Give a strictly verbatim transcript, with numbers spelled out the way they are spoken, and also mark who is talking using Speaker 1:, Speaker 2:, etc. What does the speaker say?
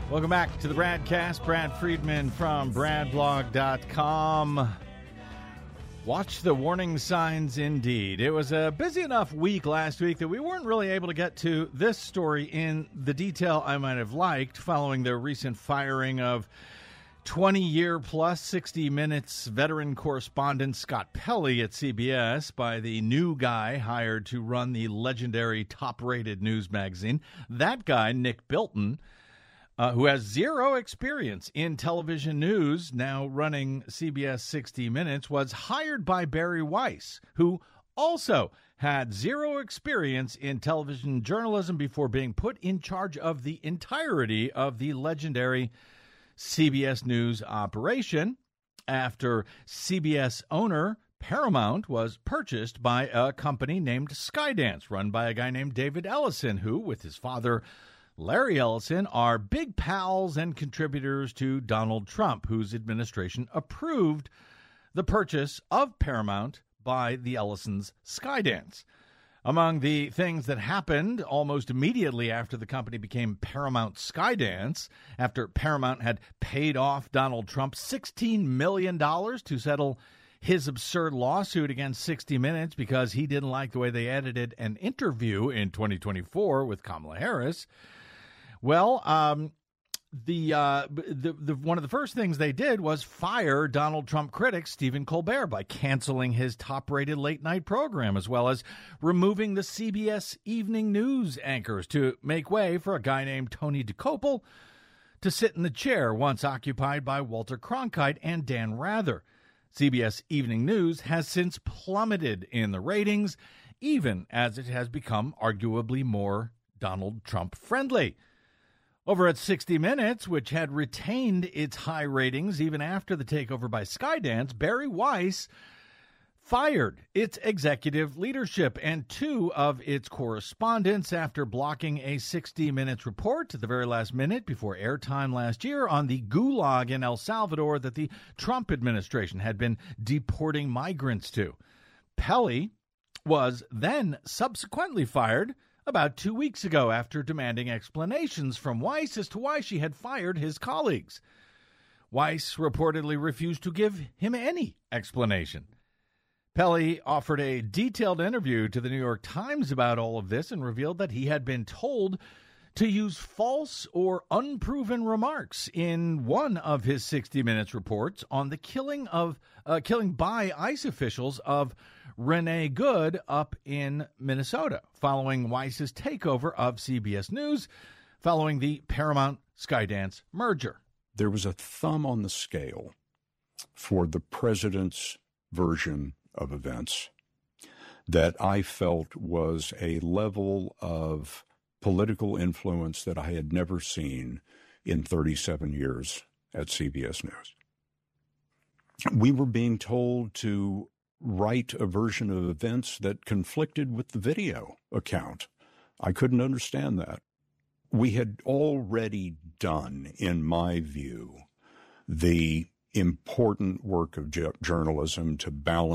Speaker 1: Welcome back to the Bradcast. Brad Friedman from brad blog dot com. Watch the warning signs indeed. It was a busy enough week last week that we weren't really able to get to this story in the detail I might have liked following the recent firing of twenty-year-plus sixty minutes veteran correspondent Scott Pelley at C B S by the new guy hired to run the legendary top-rated news magazine. That guy, Nick Bilton, Uh, who has zero experience in television news, now running C B S sixty minutes, was hired by Bari Weiss, who also had zero experience in television journalism before being put in charge of the entirety of the legendary C B S News operation after C B S owner Paramount was purchased by a company named Skydance, run by a guy named David Ellison, who, with his father Larry Ellison, are big pals and contributors to Donald Trump, whose administration approved the purchase of Paramount by the Ellisons' Skydance. Among the things that happened almost immediately after the company became Paramount Skydance, after Paramount had paid off Donald Trump sixteen million dollars to settle his absurd lawsuit against sixty minutes because he didn't like the way they edited an interview in twenty twenty-four with Kamala Harris. Well, um, the, uh, the the one of the first things they did was fire Donald Trump critic Stephen Colbert by canceling his top-rated late-night program, as well as removing the C B S evening news anchors to make way for a guy named Tony Dokoupil to sit in the chair once occupied by Walter Cronkite and Dan Rather. C B S Evening News has since plummeted in the ratings, even as it has become arguably more Donald Trump friendly. Over at sixty minutes, which had retained its high ratings even after the takeover by Skydance, Bari Weiss fired its executive leadership and two of its correspondents after blocking a sixty minutes report at the very last minute before airtime last year on the gulag in El Salvador that the Trump administration had been deporting migrants to. Pelley was then subsequently fired about two weeks ago after demanding explanations from Weiss as to why she had fired his colleagues. Weiss reportedly refused to give him any explanation. Pelley offered a detailed interview to the New York Times about all of this and revealed that he had been told to use false or unproven remarks in one of his sixty minutes reports on the killing of uh, killing by ICE officials of Renee Good up in Minnesota, following Weiss's takeover of C B S News, following the Paramount Skydance merger.
Speaker 2: There was a thumb on the scale for the president's version of events that I felt was a level of political influence that I had never seen in thirty-seven years at C B S News. We were being told to write a version of events that conflicted with the video account. I couldn't understand that. We had already done, in my view, the important work of journalism to balance